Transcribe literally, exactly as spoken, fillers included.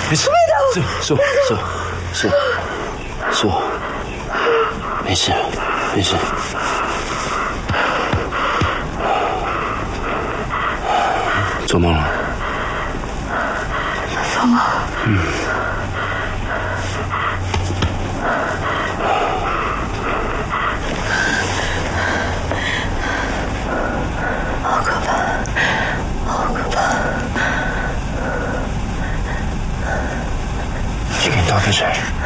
没事，是是我是我是我是我，没事没事。做梦了？ 做梦。 嗯。 好可怕，好可怕。 去给你倒杯水。